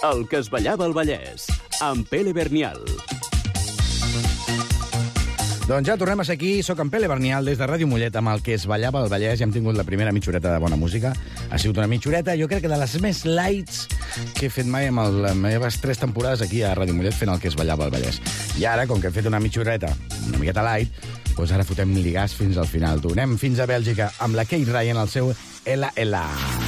El que es ballava al Vallès, amb Pele Bernial. Doncs ja tornem a ser aquí. Soc en Pele Bernial des de Ràdio Mollet amb el que es ballava al Vallès. Ja hem tingut la primera mitjoreta de bona música. Ha sigut una mitjoreta, jo crec que de les més lights que he fet mai amb les meves 3 temporades aquí a Ràdio Mollet fent el que es ballava al Vallès. I ara, com que hem fet una mitjoreta una miqueta light, doncs ara fotem mil gas fins al final. Anem fins a Bèlgica amb la Kate Ryan al seu Ella Ella.